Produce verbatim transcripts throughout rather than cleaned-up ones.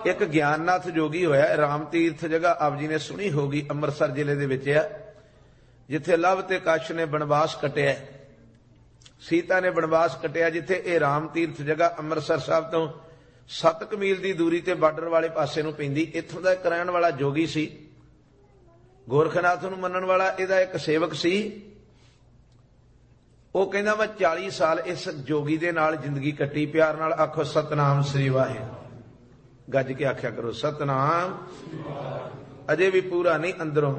एक ज्ञाननाथ जोगी होया राम तीर्थ जगह आप जी ने सुनी होगी, अमृतसर जिले दे विच है, जिथे लव ते कश ने बनवास कटिया, सीता ने बनवास कटिया, जिथे ये राम तीर्थ जगह अमृतसर साहब तो सत्त क मील की दूरी ते बार्डर वाले पासे नूं पैंदी। इत्थों दा इक रहण वाला जोगी सी, गोरखनाथ नूं मनण वाला इहदा एक सेवक सी। वो कहंदा मैं चाली साल इस जोगी दे नाल जिंदगी कट्टी। प्यार नाल आखो सतनाम श्री वाहिगुरू, गज के आख्या करो सतनाम। अजे भी पूरा नहीं अंदरों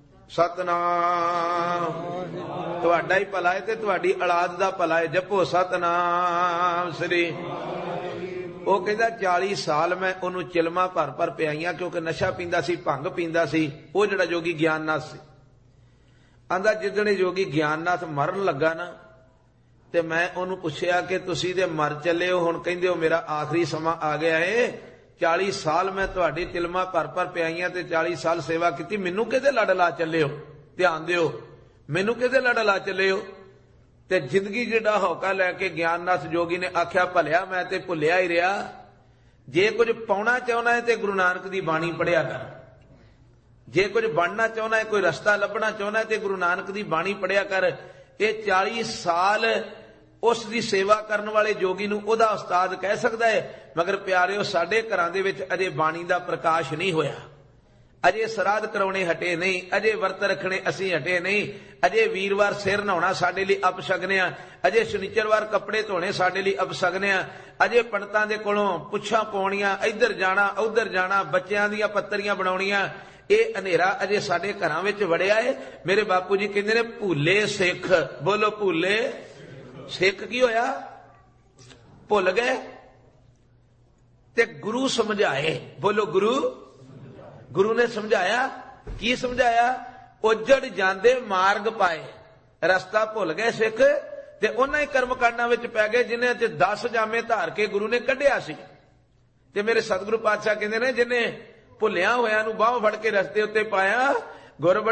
सतनाम। तुहाडा ही भला है ते तुहाडी औलाद दा भला है, जपो सतनाम श्री। वो कहता चाली साल मैं उन्हों चिलमा भर भर पियाइयां, क्योंकि नशा पींदा सी, भंग पींदा सी। वो जिहड़ा जोगी ज्ञाननाथ सी, आंदा जिदणे जोगी ज्ञाननाथ मरन लगा ना, ते मैं उन्होंने पुछया कि तुसी ते मर चले हो, हुण कहंदे हो मेरा आखिरी समा आ गया है। चाली साल मैं तुहाडी चिलमा भर भर पियाइयां ते चाली साल सेवा की, मैनू किहदे लड़ ला चले हो? ध्यान दिओ, मैनू किहदे लड़ ला चले हो? ते जिंदगी जिहड़ा हौका लैके ज्ञाननाथ जोगी ने आख्या भलिया मैं ते भुलिया ही रहा, जे कुछ पाउणा चाहुंदा है ते गुरु नानक दी बाणी पढ़िया कर, जे कुछ बनना चाहुंदा है, कोई रस्ता लभना चाहुंदा है ते गुरु नानक दी बाणी पढ़िया कर। ये चाली साल उस दी सेवा करन वाले जोगी नूं ओदा उस्ताद कह सकदा है, मगर प्यारिओ साडे घरां दे विच अजे बाणी दा प्रकाश नहीं होया, अजे श्राद्ध कराउणे हटे नहीं, अजे वर्त रखने असीं हटे नहीं, अजे वीरवार सिर नहाउणा साडे लई अपशगन आ, अजे शनिचरवार कपड़े धोने साडे लई अपशगन आ, अजे पंडितां दे कोलों पुੱਛਾਂ पाउणीਆਂ, इधर जाना उधर जाना, बच्चियां दीयां पत्तरियां बनाउणीਆਂ, ਇਹ ਹਨੇਰਾ अजे साडे घरां विच वड़िया है। मेरे बापू जी कहंदे ने भूले सिख, बोलो भूले सिख की होया? भुल गए ते गुरु समझाए, बोलो गुरु। गुरु ने समझाया, की समझाया? उजड़ जांदे मार्ग पाए, रस्ता भुल गए सिख ते उन्हां ही कर्मकांडां विच पै गए जिन्हां च दस जामे धार के गुरु ने कढिया सी। ते मेरे सतगुरु पातशाह कहंदे ने जिन्हें भुलिया होया नूं बांह फड़ के रस्ते उत्ते पाया, गुर